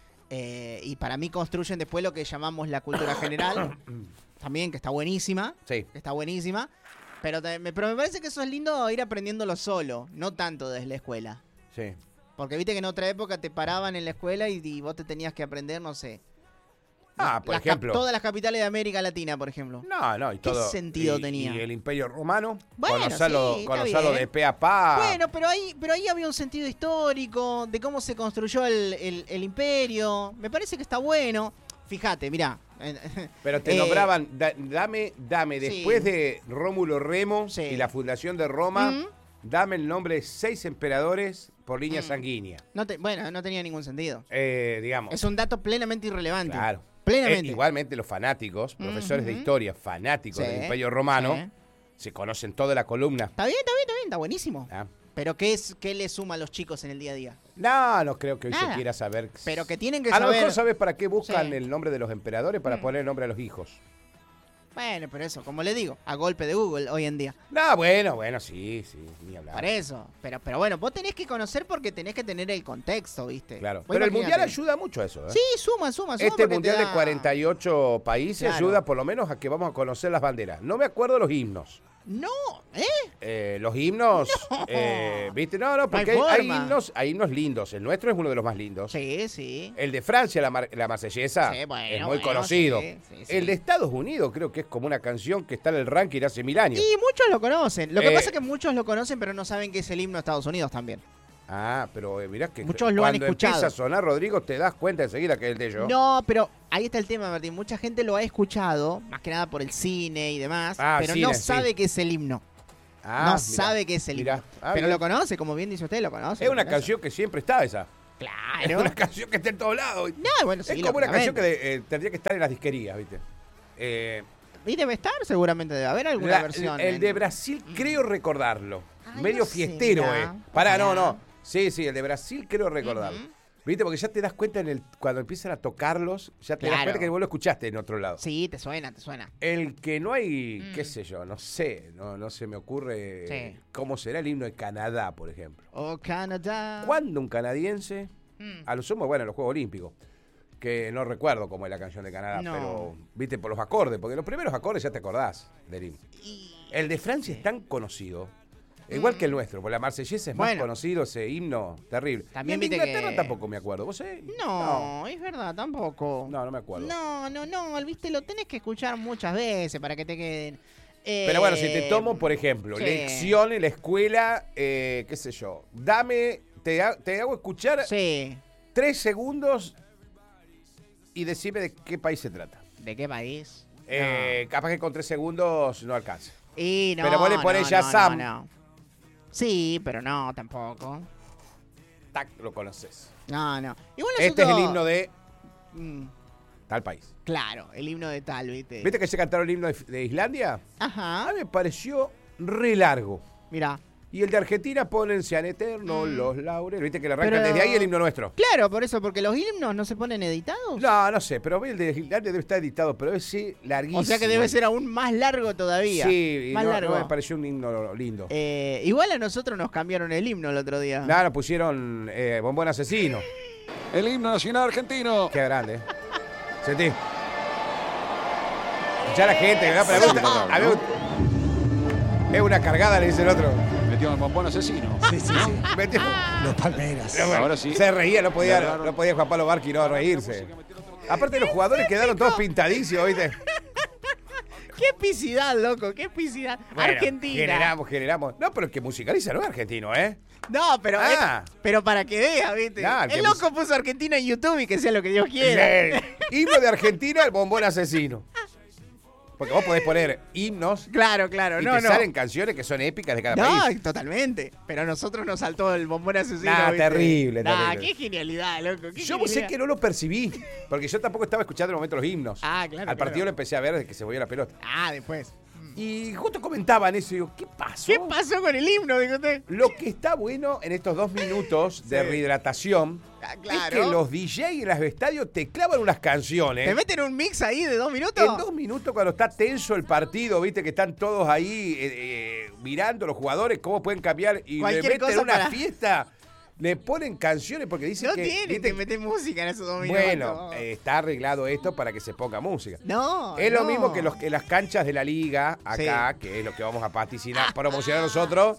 Y para mí construyen después lo que llamamos la cultura general. También, que está buenísima. Sí. Está buenísima. Pero me parece que eso es lindo ir aprendiéndolo solo, no tanto desde la escuela. Sí. Porque viste que en otra época te paraban en la escuela y vos te tenías que aprender, no sé. Por ejemplo. Todas las capitales de América Latina, por ejemplo. No, y todo. ¿Qué sentido tenía? Y el Imperio Romano. Bueno, conocerlo de pe a pa. Bueno, pero ahí había un sentido histórico de cómo se construyó el imperio. Me parece que está bueno. Fíjate, mirá. Pero te nombraban, dame, después de Rómulo Remo y la fundación de Roma, dame el nombre de 6 emperadores por línea sanguínea. No tenía ningún sentido. Digamos. Es un dato plenamente irrelevante. Claro. Plenamente. Igualmente los fanáticos, profesores de historia, fanáticos del Imperio Romano, se conocen toda la columna. Está bien, está buenísimo. Pero ¿qué le suma a los chicos en el día a día? No creo que hoy se quiera saber. Pero que tienen que saber. A lo mejor saber. ¿sabes para qué buscan el nombre de los emperadores? Para poner el nombre a los hijos. Bueno, pero eso, como le digo, a golpe de Google hoy en día. No, bueno, sí, ni hablar. Para eso. Pero bueno, vos tenés que conocer porque tenés que tener el contexto, ¿viste? Claro. Pero el Mundial ayuda mucho a eso, ¿eh? Sí, suma. Este Mundial de 48 países ayuda por lo menos a que vamos a conocer las banderas. No me acuerdo los himnos. No, los himnos, ¿viste? No, porque hay himnos lindos. El nuestro es uno de los más lindos. Sí. El de Francia, la marsellesa, es muy conocido. Sí. El de Estados Unidos creo que es como una canción que está en el ranking hace 1000 años. Y muchos lo conocen. Lo que pasa es que muchos lo conocen, pero no saben que es el himno de Estados Unidos también. Ah, pero mirá que Muchos lo han cuando escuchado. empieza a sonar Rodrigo te das cuenta enseguida que es el de ellos. No, pero ahí está el tema, Martín. Mucha gente lo ha escuchado, más que nada por el cine y demás, pero cine, no sí. sabe qué es el himno. Ah, No sabe qué es el himno. Pero bien. lo conoce, como bien dice usted, lo conoce. Es lo una conoce. canción que siempre está esa. Es Claro. una canción que está en todos lados. No, bueno, sí, es como una canción lógicamente. que tendría que estar en las disquerías, ¿viste? Y debe estar, seguramente debe haber alguna versión. El de Brasil creo recordarlo. Ay, Medio no fiestero, será. Pará, no, Será. no. Sí, el de Brasil creo recordarlo. Ujú. ¿Viste? Porque ya te das cuenta cuando empiezan a tocarlos, ya te das Claro. cuenta que vos lo escuchaste en otro lado. Sí, te suena, te suena. El que no hay, qué sé yo, no sé, no se me ocurre Sí. cómo será el himno de Canadá, por ejemplo. Oh, Canadá. ¿Cuándo un canadiense, Mm. a lo sumo, bueno, en los Juegos Olímpicos, que no recuerdo cómo es la canción de Canadá, No. pero, viste, por los acordes, porque los primeros acordes ya te acordás del himno. El de Francia es tan conocido, igual que el nuestro, porque la marsellesa es más Bueno. conocido, ese himno terrible. También y el de viste Inglaterra que- tampoco me acuerdo, ¿vos sé? No, es verdad, tampoco. No me acuerdo. No, viste, lo tenés que escuchar muchas veces para que te queden. Pero bueno, si te tomo, por ejemplo, sí. lección en la escuela, qué sé yo, te hago escuchar Sí. 3 segundos y decime de qué país se trata. ¿De qué país? Capaz que con 3 segundos no alcanza. Y no, Pero vos le ponés ya Sam. No. Sí, pero no, tampoco. Tac, lo conoces. No. Igual Este es el nosotros- himno de Mm, tal país. claro, el himno de tal, ¿viste? ¿Viste que se cantaron el himno de Islandia? A Ajá. mí me pareció re largo. Mira. Y el de Argentina ponen sean eternos los laureles. ¿Viste que le arrancan Pero- desde ahí el himno nuestro? Claro, por eso, porque los himnos no se ponen editados. No sé, pero el de Islandia debe estar editado, pero ese larguísimo. O sea que debe ser aún más largo todavía. Sí, y más largo. no me pareció un himno lindo. Igual a nosotros nos cambiaron el himno el otro día. Nada, pusieron Bombón Asesino. El himno nacional argentino. Qué grande. Sentí. Escuchá a la gente, ¿verdad? Pero a mí me gusta. Es una cargada, le dice el otro. Metió el bombón asesino. Sí. Metió- Los Palmeras. Pero bueno, Ahora sí. se reía, no Le podía agarraron. Juan Pablo Barqui no reírse. Aparte los jugadores quedaron todos pintadísimos, ¿viste? ¡Qué epicidad, loco! ¡Qué epicidad! Bueno, Argentina. Generamos. No, pero el que musicaliza no es argentino, ¿eh? No, pero, Ah. pero para que vea, ¿viste? No, el el que loco puso Argentina en YouTube y que sea lo que Dios quiera. El himno de Argentina, el bombón asesino. Porque vos podés poner himnos Claro, y no, te no. salen canciones que son épicas de cada No, país. totalmente. Pero a nosotros nos saltó el bombón asesino. Nah, ¿viste? terrible, Nah, terrible. qué genialidad, loco. Qué Yo sé genialidad. que no lo percibí, porque yo tampoco estaba escuchando en el momento los himnos. Ah, claro, Al partido claro. lo empecé a ver desde que se volvió la pelota. Ah, después. Y justo comentaban eso y digo, ¿qué pasó? ¿Qué pasó con el himno? Dijo usted. Lo que está bueno en estos 2 minutos de Sí. rehidratación Ah, es claro. que los DJ en los estadios te clavan unas canciones. ¿Te meten un mix ahí de 2 minutos? En 2 minutos, cuando está tenso el partido, viste que están todos ahí mirando los jugadores, cómo pueden cambiar y le Cualquier meten cosa una para- fiesta, le ponen canciones porque dicen No que. tienen viste, que meter música en esos 2 minutos. bueno, está arreglado esto para que se ponga música. No. Es lo no. mismo que las canchas de la liga, acá, que es lo que vamos a promocionar nosotros.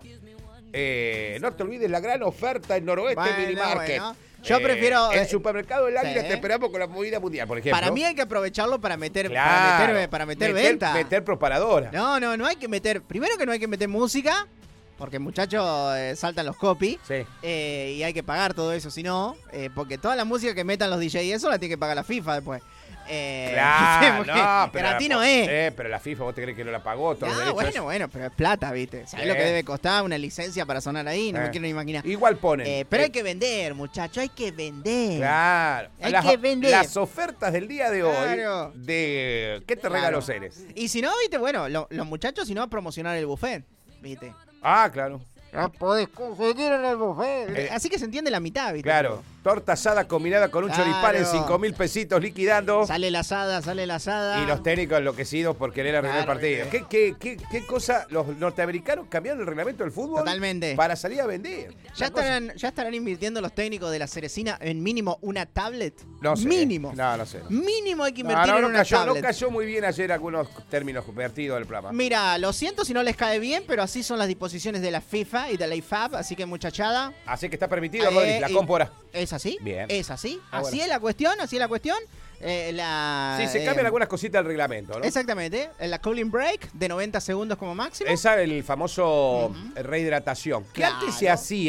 No te olvides la gran oferta en Noroeste Bueno, Mini Market. bueno. Yo prefiero, En Supermercado El Águila sí. te esperamos con la movida mundial, por ejemplo. Para mí hay que aprovecharlo para meter, Claro. para meter venta. Meter propaladora. No hay que meter. Primero que no hay que meter música, porque muchachos saltan los copies. Sí. Y hay que pagar todo eso, si no, porque toda la música que metan los DJ y eso la tiene que pagar la FIFA después. Claro, porque no, pero gratis no es. pero la FIFA, ¿vos te crees que no la pagó? Todos los No, derechos? bueno, pero es plata, ¿viste? ¿Sabés lo que debe costar una licencia para sonar ahí? No me quiero ni imaginar. Igual ponen. Pero hay que vender, muchachos, hay que vender. Claro. Hay que vender. Las ofertas del día de hoy Claro. de ¿qué te Claro. regalo Ceres? Y si no, ¿viste? Bueno, los muchachos, si no, a promocionar el buffet, ¿viste? Ah, claro. No podés conseguir en el buffet. Así que se entiende la mitad, ¿viste? Claro. Torta asada combinada con un Claro. choripán en 5.000 pesitos liquidando. Sale la asada. Y los técnicos enloquecidos por querer arreglar el Claro, partido. ¿viste? ¿Qué cosa? Los norteamericanos cambiaron el reglamento del fútbol Totalmente. para salir a vender. Ya Una cosa- estarán invirtiendo los técnicos de la Cerecina en mínimo una tablet. No sé. Mínimo. No sé. Mínimo hay que No, invertir en una cayó, no tablet. cayó muy bien ayer algunos términos vertidos del programa. Mira, lo siento si no les cae bien, pero así son las disposiciones de la FIFA y de la IFAB, así que muchachada. Así que está permitido, Rodri, la y- compra. ¿Es así? Bien. Es así. Ah, así bueno. es la cuestión, así es la cuestión. Sí, se cambian algunas cositas del reglamento, ¿no? Exactamente. La cooling break de 90 segundos como máximo. Esa es el famoso rehidratación. Que Claro. antes se hacía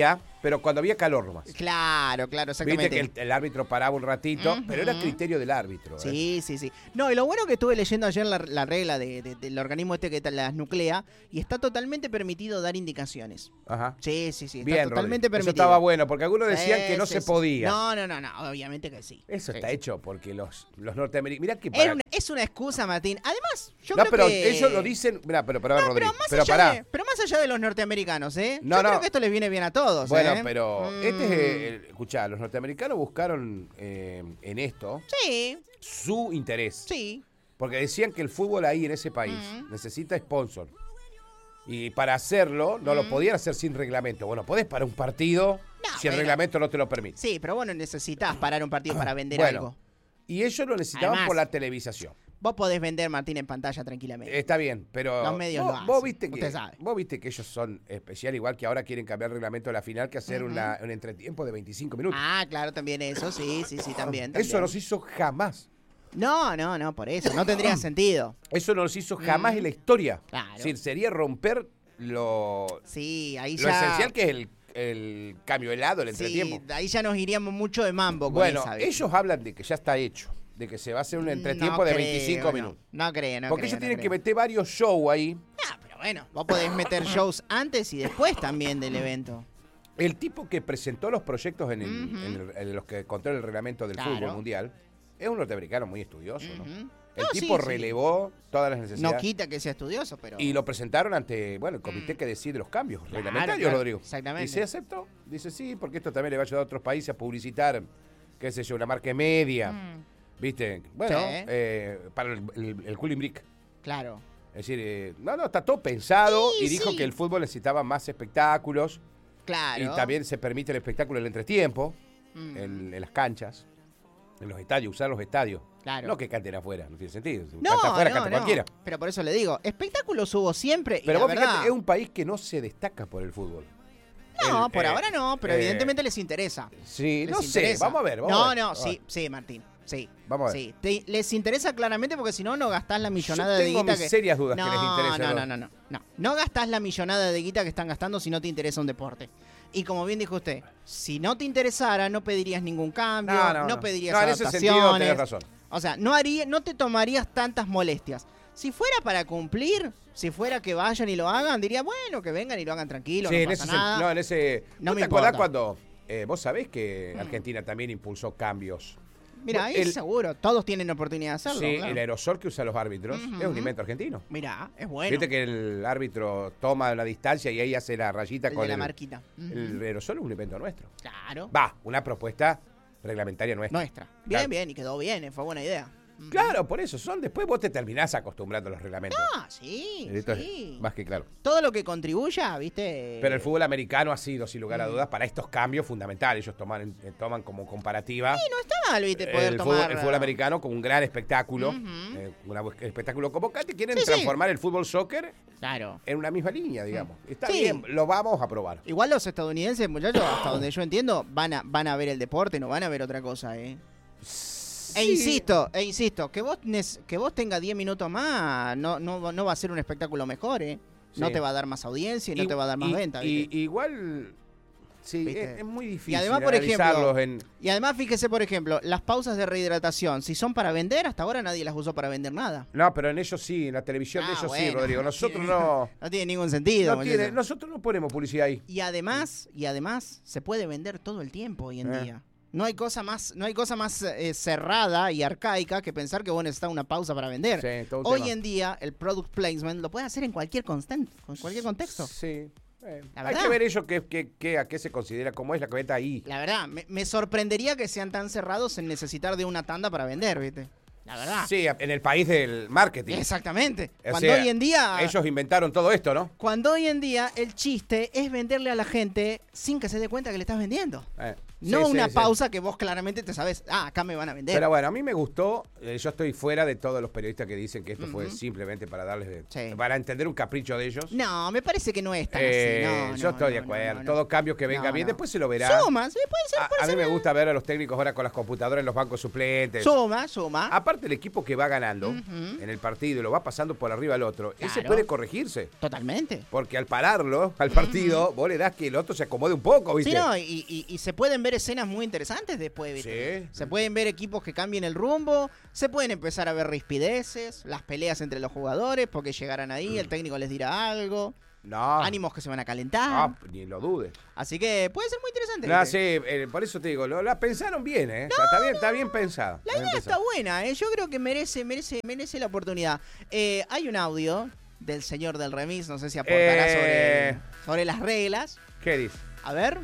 pero cuando había calor nomás. Claro, exactamente. Viste que el árbitro paraba un ratito, pero era criterio del árbitro. Sí. No, y lo bueno que estuve leyendo ayer la regla del organismo este que las nuclea, y está totalmente permitido dar indicaciones. Ajá. Sí, está Bien, totalmente Rodri. permitido. Eso estaba bueno, porque algunos decían que no se Sí. podía. No, obviamente que sí. Eso Sí, está sí. hecho porque los norteamericanos... Mirá que Es una excusa, Martín. Además, yo No, creo pero que... ellos lo dicen... Mirá, pero Rodri, pero pará. pero más allá de los norteamericanos, yo No. creo que esto les viene bien a todos. Bueno, pero escuchá, los norteamericanos buscaron en esto Sí, su interés. sí. Porque decían que el fútbol ahí en ese país necesita sponsor. Y para hacerlo no lo podían hacer sin reglamento. Bueno, podés para un partido si el reglamento no te lo permite. Sí, pero vos no necesitas parar un partido para vender Bueno, algo. y ellos lo necesitaban Además, por la televisación. Vos podés vender, Martín, en pantalla tranquilamente. Está bien, pero Los medios lo vos hacen, viste usted sabe. vos viste que ellos son especial, igual que ahora quieren cambiar el reglamento de la final, que hacer un entretiempo de 25 minutos. Ah, claro, también eso, sí, también. Eso no se hizo jamás. No, por eso, no tendría sentido. Eso no se hizo jamás en la historia. Claro. Es decir, sería romper lo Sí, ahí lo ya... esencial que es el cambio helado, el entretiempo. Sí, ahí ya nos iríamos mucho de mambo con Bueno, esa, ¿viste? ellos hablan de que ya está hecho, de que se va a hacer un entretiempo No de creo, 25 minutos. No creo. Porque ellos tienen que meter varios shows ahí. Pero bueno, vos podés meter shows antes y después también del evento. El tipo que presentó los proyectos en los que controla el reglamento del Claro. fútbol mundial es un norteamericano muy estudioso, ¿no? El No, tipo sí. relevó todas las No necesidades. quita que sea estudioso, pero... Y lo presentaron ante, el comité que decide los cambios reglamentarios, claro, Rodrigo. exactamente. Y se aceptó. Dice sí, porque esto también le va a ayudar a otros países a publicitar, qué sé yo, una marca media. ¿Viste? Bueno, Sí. para el cooling break. Claro. Es decir, está todo pensado Sí, y dijo sí. que el fútbol necesitaba más espectáculos. Claro. Y también se permite el espectáculo del entretiempo en las canchas, en los estadios, usar los estadios. Claro. No que canten afuera, no tiene sentido. Si No, canta afuera, canta cualquiera. Pero por eso le digo, espectáculos hubo siempre y Pero la vos verdad... fíjate, es un país que no se destaca por el fútbol. No, por ahora no, pero evidentemente les interesa. Sí, Les no sé, interesa. vamos a ver. Sí, Martín. Sí. Vamos a ver. Sí. Les interesa claramente porque si no, no gastás la millonada de tengo guita mis serias dudas que les interese, No gastás la millonada de guita que están gastando si no te interesa un deporte. Y como bien dijo usted, si no te interesara, no pedirías ningún cambio, no pedirías en ese adaptaciones. sentido tenés razón. O sea, no te tomarías tantas molestias. Si fuera para cumplir, si fuera que vayan y lo hagan, diría, bueno, que vengan y lo hagan tranquilo, Sí, no pasa nada. no, en ese... No ¿No me te acordás importa. cuando... vos sabés que Argentina también impulsó cambios? Mira, ahí seguro, todos tienen oportunidad de hacerlo. Sí, claro. el aerosol que usan los árbitros es un invento argentino. Mirá, es bueno. Viste que el árbitro toma la distancia y ahí hace la rayita El con de la marquita. El aerosol es un invento nuestro. Claro. Va, una propuesta reglamentaria nuestra. Nuestra. Claro. Bien, y quedó bien, fue buena idea. Claro, por eso después vos te terminás acostumbrando a los reglamentos. Ah, sí, Esto sí. es más que claro. Todo lo que contribuya, ¿viste? Pero el fútbol americano ha sido, sin lugar a dudas, para estos cambios fundamentales. Ellos toman como comparativa Sí, no está mal, ¿viste? Poder el tomar... fútbol americano como un gran espectáculo. Un espectáculo convocante. Quieren transformar el fútbol soccer Claro. en una misma línea, digamos. Está Sí. bien, lo vamos a probar. Igual los estadounidenses, muchachos, hasta donde yo entiendo, van a ver el deporte, no van a ver otra cosa, ¿eh? E insisto, que vos tengas 10 minutos más no va a ser un espectáculo mejor, ¿eh? No Sí. te va a dar más audiencia y no te va a dar más venta, ¿viste? Igual, sí, ¿Viste? es muy difícil Y además, por analizarlos ejemplo, y además, fíjese, por ejemplo, las pausas de rehidratación, si son para vender, hasta ahora nadie las usó para vender nada. No, pero en ellos sí, en la televisión de ellos sí, bueno, Rodrigo. Nosotros no... No tiene ningún sentido. muchachos. Nosotros no ponemos publicidad ahí. Y además, se puede vender todo el tiempo hoy en día. No hay cosa más cerrada y arcaica que pensar que vos necesitas una pausa para vender. Sí, todo un Hoy tema. en día, el product placement lo puedes hacer en cualquier contexto. Sí. La Hay verdad. que ver ellos a qué se considera, cómo es la venta ahí. La verdad, me sorprendería que sean tan cerrados en necesitar de una tanda para vender, ¿viste? La verdad. Sí, en el país del marketing. Exactamente. O Cuando sea, hoy en día... ellos inventaron todo esto, ¿no? Cuando hoy en día el chiste es venderle a la gente sin que se dé cuenta que le estás vendiendo. No Sí, una sí. pausa que vos claramente te sabes, acá me van a vender. Pero bueno, a mí me gustó. Yo estoy fuera de todos los periodistas que dicen que esto fue simplemente para darles, Sí. para entender un capricho de ellos. No, me parece que no es tan así. No, Yo no, estoy de no, acuerdo. no. Todos cambios que venga No, bien, no. después se lo verá. Suma, sí, puede ser. A mí me gusta ver a los técnicos ahora con las computadoras en los bancos suplentes. Suma. Aparte, el equipo que va ganando en el partido y lo va pasando por arriba al otro, ese Claro. puede corregirse. Totalmente. Porque al pararlo, al partido, vos le das que el otro se acomode un poco, ¿viste? Sí, no, y se pueden ver escenas muy interesantes después, ¿viste? Sí. Se pueden ver equipos que cambien el rumbo, se pueden empezar a ver rispideces, las peleas entre los jugadores, porque llegarán ahí, el técnico les dirá algo, No. ánimos que se van a calentar. No, ni lo dudes. Así que puede ser muy interesante. No, ¿viste? sí, por eso te digo, la pensaron bien, ¿eh? Está bien pensada. La idea está buena, ¿eh? Yo creo que merece la oportunidad. Hay un audio del señor del remis, no sé si aportará sobre las reglas. ¿Qué dice? A ver.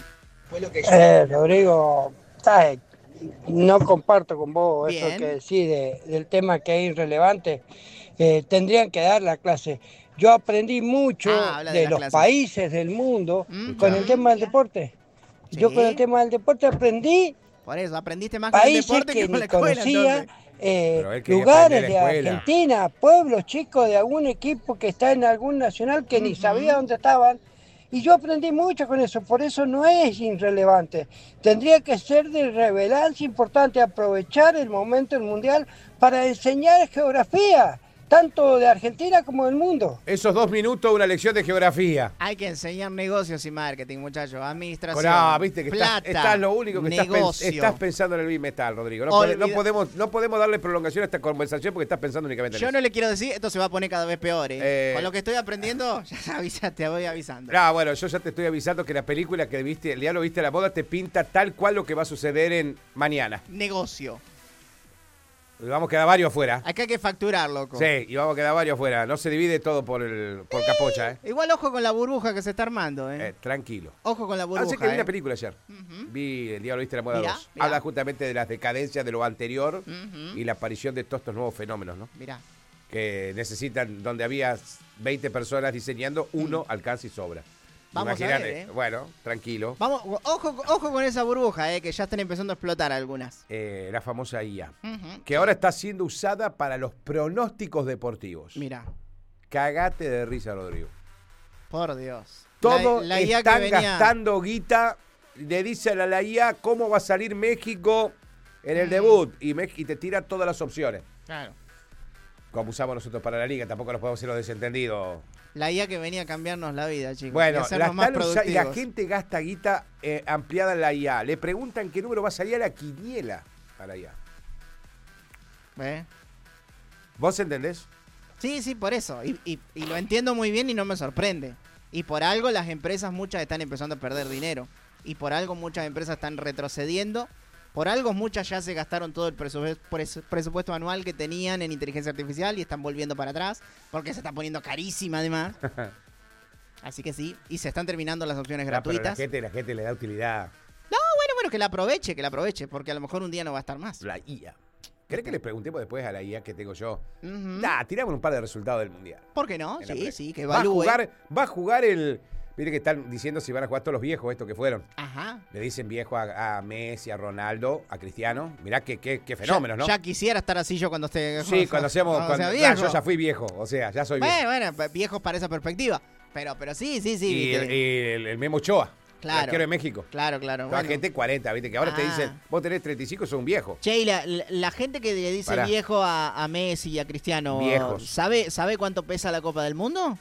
Rodrigo, ¿sabes? No comparto con vos Bien. eso que decís del tema que es irrelevante. Tendrían que dar la clase. Yo aprendí mucho habla de de las los clases. países del mundo con el Ujú. tema del deporte. Sí. Yo con el tema del deporte aprendí Por eso, aprendiste más con el países deporte que que con ni la escuela, conocía, entonces. Pero él quería lugares aprender de la escuela. Argentina, pueblos chicos de algún equipo que está en algún nacional que ni sabía dónde estaban. Y yo aprendí mucho con eso, por eso no es irrelevante. Tendría que ser de relevancia importante aprovechar el momento del mundial para enseñar geografía, tanto de Argentina como del mundo. Esos 2 minutos, una lección de geografía. Hay que enseñar negocios y marketing, muchachos. Administración. No, viste que plata, estás lo único que negocio. estás pensando en el bimetal, Rodrigo. No Olvida- podemos darle prolongación a esta conversación porque estás pensando únicamente en Yo eso. no le quiero decir, esto se va a poner cada vez peor, ¿eh? Con lo que estoy aprendiendo, ya te voy avisando. No, bueno, yo ya te estoy avisando que la película que viste, el diablo viste a la moda, te pinta tal cual lo que va a suceder en mañana. Negocio. Vamos a quedar varios afuera. Acá hay que facturar, loco. Sí, y vamos a quedar varios afuera. No se divide todo por capocha, ¿eh? Igual ojo con la burbuja que se está armando, ¿eh? Tranquilo. Ojo con la burbuja. Así que vi ¿eh? la película ayer. Vi El Diablo Viste la Moda Mirá, 2. mirá. Habla justamente de las decadencias de lo anterior Ujú. y la aparición de todos estos nuevos fenómenos, ¿no? Mirá. Que necesitan, donde había 20 personas diseñando, uno alcanza y sobra. Vamos a Imagínate. ver, ¿eh? Bueno, tranquilo. Vamos, ojo con esa burbuja, que ya están empezando a explotar algunas. La famosa IA, Ujú. que ahora está siendo usada para los pronósticos deportivos. Mirá, Cagate de risa, Rodrigo. por Dios. Todos La IA están que venía... gastando guita. Le dicen a la IA cómo va a salir México en el debut y te tira todas las opciones. Claro. Como usamos nosotros para la liga, tampoco nos podemos ser los desentendidos. La IA que venía a cambiarnos la vida, chicos. y Bueno, hacernos más y la productivos. gente gasta guita ampliada en la IA. Le preguntan qué número va a salir a la quiniela a la IA. ¿Ve? ¿Vos entendés? Sí, por eso. Y lo entiendo muy bien y no me sorprende. Y por algo las empresas muchas están empezando a perder dinero. Y por algo muchas empresas están retrocediendo. Por algo muchas ya se gastaron todo el presupuesto anual que tenían en inteligencia artificial y están volviendo para atrás. Porque se está poniendo carísima además. Así que sí. Y se están terminando las opciones No, pero gratuitas. la gente le da utilidad. Bueno, que la aproveche. Porque a lo mejor un día no va a estar más. La IA. ¿Querés que le preguntemos después a la IA que tengo yo? Ujú. Tiramos un par de resultados del Mundial. ¿Por qué no? En la Sí, previa. sí, que Va evalúe. a jugar el... Viste que están diciendo si van a jugar todos los viejos estos que fueron. Ajá. Le dicen viejo a Messi, a Ronaldo, a Cristiano. Mirá qué fenómenos, ¿no? Ya quisiera estar así yo cuando esté... Sí, cuando seamos... cuando sea cuando- viejo. yo ya fui viejo, o sea, ya soy viejo. Bueno, viejos para esa perspectiva. Pero sí, y viste. el Memo Ochoa, Claro. el arquero de México. Claro. Toda bueno. gente 40, viste, que ahora te Ah. dicen, vos tenés 35, sos un viejo. Che, y la gente que le dice Pará. viejo a Messi y a Cristiano, Viejos. ¿sabe cuánto pesa la Copa del Mundo?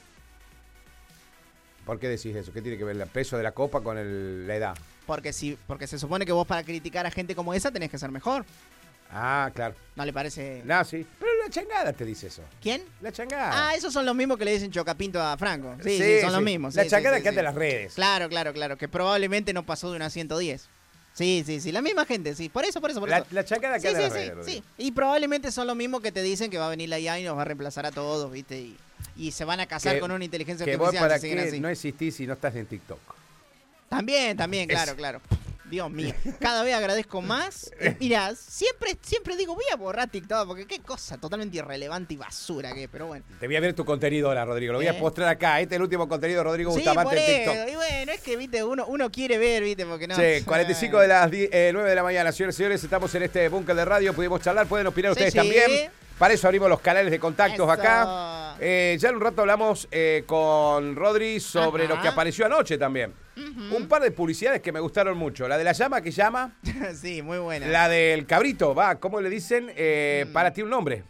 ¿Por qué decís eso? ¿Qué tiene que ver el peso de la copa con la edad? Porque se supone que vos para criticar a gente como esa tenés que ser mejor. Ah, claro. ¿No le parece? No, sí. Pero la changada te dice eso. ¿Quién? La changada. Ah, esos son los mismos que le dicen chocapinto a Franco. Sí, son los mismos. La sí, changada sí, que anda sí. en las redes. Claro, que probablemente no pasó de una 110. Sí, la misma gente, sí. Por eso. La changada que anda en las redes. Sí. Rodrigo. Y probablemente son los mismos que te dicen que va a venir la IA y nos va a reemplazar a todos, ¿viste? Y se van a casar Que- con una inteligencia Que vos artificial para si siguen qué así. no existís si no estás en TikTok. También, Es- claro. Dios mío, cada vez agradezco más. Mira, siempre digo, voy a borrar TikTok, porque qué cosa totalmente irrelevante y basura que es, pero bueno. Te voy a ver tu contenido ahora, Rodrigo. Lo voy a postrar acá. Este es el último contenido de Rodrigo Sí, Bustamante por en TikTok. eso. Y bueno, es que, viste, uno quiere ver, viste, porque no. Sí, 45 de las 9 de la mañana, señores y señores. Estamos en este búnker de radio. Pudimos charlar, pueden opinar ustedes también. Para eso abrimos los canales de contactos Eso. acá. Ya en un rato hablamos con Rodri sobre lo que apareció anoche también. Un par de publicidades que me gustaron mucho. La de la llama que llama. Sí, muy buena. La del cabrito, ¿cómo le dicen? Para ti un nombre.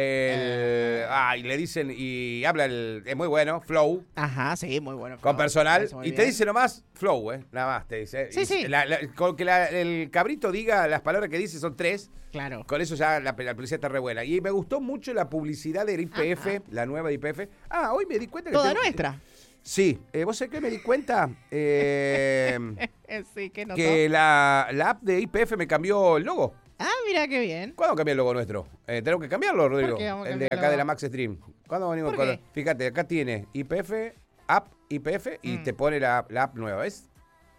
Le dicen y habla es muy bueno, Flow. Ajá, sí, muy bueno. Con personal. Eso, muy Y te bien. dice nomás Flow, nada más te dice. Sí, sí. Con que el cabrito diga las palabras que dice son 3. Claro. Con eso ya la publicidad está re buena. Y me gustó mucho la publicidad de IPF, la nueva de IPF. Hoy me di cuenta que... Toda nuestra. Sí. ¿Vos sabés qué me di cuenta? Sí, ¿qué notó? Que la app de IPF me cambió el logo. Mira qué bien. ¿Cuándo cambió el logo nuestro? Tenemos que cambiarlo, Rodrigo. ¿Por qué vamos a El de cambiar el acá logo? de la Max Stream. ¿Cuándo venimos ¿Por con qué? Fíjate, acá tiene IPF, app IPF y te pone la app nueva, ¿ves?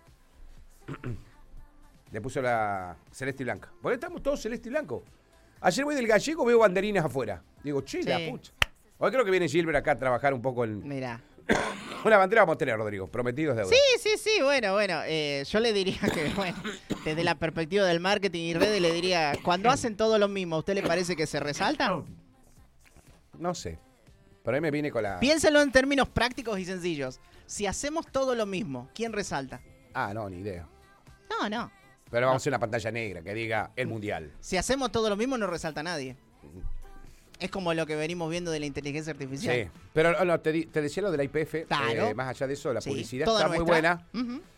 Le puso la celeste y blanca. Por ahí estamos todos celeste y blanco. Ayer voy del Gallego, veo banderinas afuera. Digo, la pucha. Hoy creo que viene Gilbert acá a trabajar un poco en... Mira. Una bandera vamos a tener, Rodrigo. Prometidos deuda. Sí, bueno. Yo le diría que, bueno, desde la perspectiva del marketing y redes, le diría, cuando hacen todo lo mismo, ¿a usted le parece que se resalta? No sé. Por ahí me vine con la... Piénselo en términos prácticos y sencillos. Si hacemos todo lo mismo, ¿quién resalta? No, ni idea. No. Pero vamos a hacer una pantalla negra que diga el mundial. Si hacemos todo lo mismo, no resalta nadie. Es como lo que venimos viendo de la inteligencia artificial. Sí, pero no, te decía lo de la IPF. Claro. Más allá de eso, la Sí, publicidad toda está muy nuestra. buena. Ujú.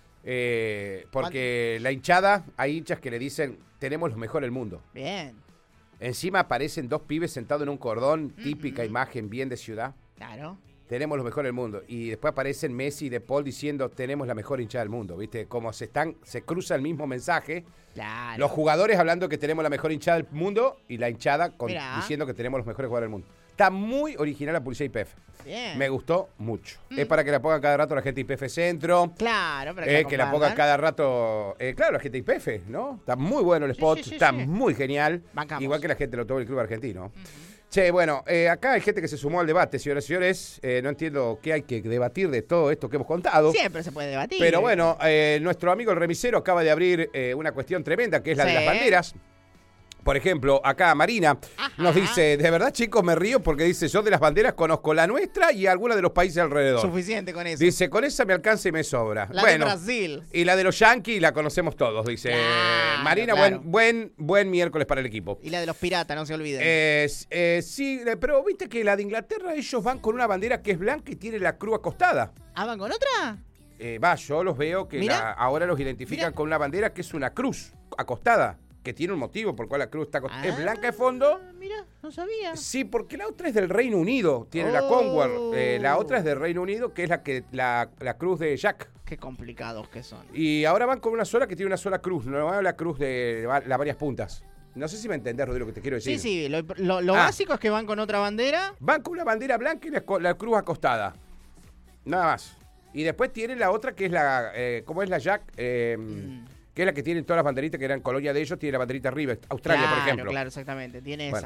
Porque la hinchada, hay hinchas que le dicen, tenemos lo mejor del mundo. Bien, Encima aparecen 2 pibes sentados en un cordón, típica imagen bien de ciudad. claro. Tenemos lo mejor del mundo. Y después aparecen Messi y De Paul diciendo, tenemos la mejor hinchada del mundo. ¿Viste? Como se cruza el mismo mensaje. Claro. Los jugadores hablando que tenemos la mejor hinchada del mundo y la hinchada Mirá. diciendo que tenemos los mejores jugadores del mundo. Está muy original la publicidad IPF. Bien. Me gustó mucho. Es para que la pongan cada rato la gente de IPF Centro. Claro, para Que la pongan cada rato. Claro, la gente de IPF, ¿no? Está muy bueno el spot. sí, está sí. muy genial. Bancamos. Igual que la gente del Automóvil Club Argentino. Che, bueno, acá hay gente que se sumó al debate, señoras y señores. No entiendo qué hay que debatir de todo esto que hemos contado. Siempre se puede debatir. Pero bueno, nuestro amigo el remisero acaba de abrir una cuestión tremenda, que es la de las banderas. Por ejemplo, acá Marina nos dice, de verdad chicos me río porque dice, yo de las banderas conozco la nuestra y alguna de los países alrededor. Suficiente con eso. Dice, con esa me alcanza y me sobra. La de Brasil. Y la de los Yankees la conocemos todos, dice. Claro, Marina, claro. buen miércoles para el equipo. Y la de los piratas, no se olviden. Sí, pero viste que la de Inglaterra ellos van con una bandera que es blanca y tiene la cruz acostada. ¿Van con otra? Yo los veo que Mirá. ahora los identifican Mirá. con una bandera que es una cruz acostada, que tiene un motivo por cual la cruz está acostada. Es blanca de fondo. Mira, no sabía. Sí, porque la otra es del Reino Unido, tiene la Commonwealth. La otra es del Reino Unido, que es la cruz de Jack. Qué complicados que son. Y ahora van con una sola que tiene una sola cruz, no van a la cruz de las varias puntas. No sé si me entendés, Rodrigo, lo que te quiero decir. Sí, lo básico es que van con otra bandera. Van con una bandera blanca y la cruz acostada. Nada más. Y después tienen la otra que es ¿cómo es la Jack? Que es la que tienen todas las banderitas que eran colonia de ellos, tiene la banderita arriba. Australia, por ejemplo. Claro, exactamente. Tiene Bueno.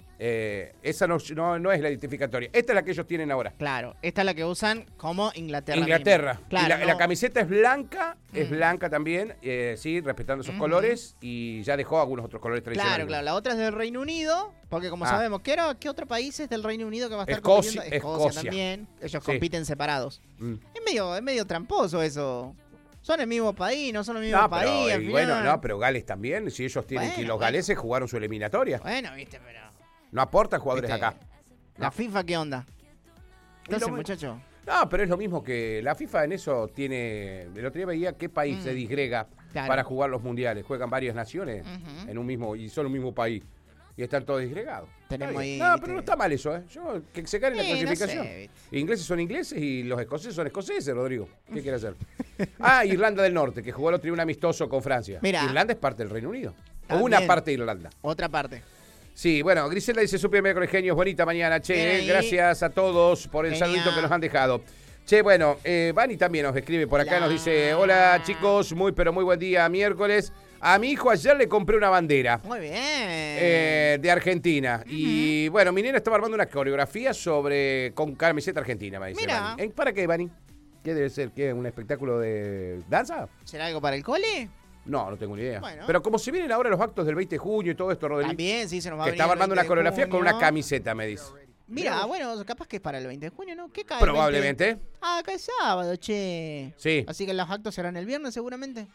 esa. Esa no es la identificatoria. Esta es la que ellos tienen ahora. Claro, esta es la que usan como Inglaterra. Inglaterra. mismo. Claro, Y la no- camiseta es blanca también, sí, respetando esos colores, y ya dejó algunos otros colores tradicionales. Claro. La otra es del Reino Unido, porque como sabemos, ¿qué otro país es del Reino Unido que va a estar Escocia, compitiendo? Escocia. También. Ellos Sí. compiten separados. Mm. Es medio tramposo eso. Son el mismo país, no son el mismo país. al y final. bueno, pero Gales también, si ellos tienen que los galeses jugaron su eliminatoria. Bueno, viste, pero... No aportan jugadores Viste, acá. ¿La FIFA qué onda? Entonces, mismo. muchacho. No, pero es lo mismo que la FIFA en eso tiene... El otro día veía qué país se disgrega Claro. para jugar los mundiales. Juegan varias naciones Ujú. en un mismo y son un mismo país. Y están todos disgregados. Tenemos Está bien. ahí, No, viste. pero no está mal eso, ¿eh? Que se ganen la Sí, no clasificación. sé, Ingleses son ingleses y los escoceses son escoceses, Rodrigo. ¿Qué quiere hacer? Irlanda del Norte, que jugó el otro día un amistoso con Francia. Mira. Irlanda es parte del Reino Unido. O También. una parte de Irlanda. Otra parte. Sí, bueno, Griselda dice, super miércoles genios, bonita mañana, che, Bien ahí. gracias a todos por el Genial. saludito que nos han dejado. Che, bueno, Vani también nos escribe por acá, Hola. nos dice, hola chicos, pero muy buen día, miércoles. A mi hijo ayer le compré una bandera Muy bien. de Argentina. Y bueno, mi nena estaba armando una coreografía con camiseta argentina, me dice. Mira. Vani. ¿Para qué, Vani? ¿Qué debe ser? ¿Qué? ¿Un espectáculo de danza? ¿Será algo para el cole? No tengo ni idea. Bueno. Pero como se vienen ahora los actos del 20 de junio y todo esto, Rodri, También, sí, se nos va a que venir estaba el armando 20 una de coreografía con una junio. camiseta, me dice. Mira, bueno, capaz que es para el 20 de junio, ¿no? ¿Qué cae? Probablemente. 20? Ah, acá es sábado, che. Sí. Así que los actos serán el viernes, seguramente.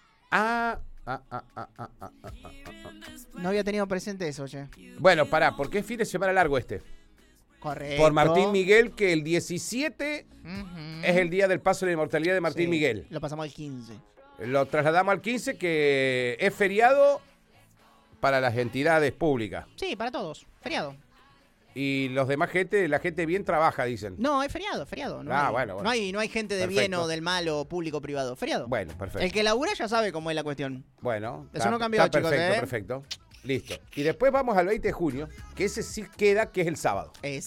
No había tenido presente eso, che. Bueno, pará, porque es fin de semana largo este. Correcto. Por Martín Miguel, que el 17 Ujú. es el día del paso de la inmortalidad de Martín Sí, Miguel. Lo pasamos al 15. Lo trasladamos al 15, que es feriado para las entidades públicas. Sí, para todos. Feriado. Y los demás la gente bien trabaja, dicen. No, es feriado, feriado. No Ah, hay, bueno. No hay gente de Perfecto. bien o del mal o público privado. Feriado. Bueno, perfecto. El que labura ya sabe cómo es la cuestión. Bueno, Eso no cambió, está chicos, perfecto, ¿eh? perfecto. Listo. Y después vamos al 20 de junio, que ese sí queda, que es el sábado.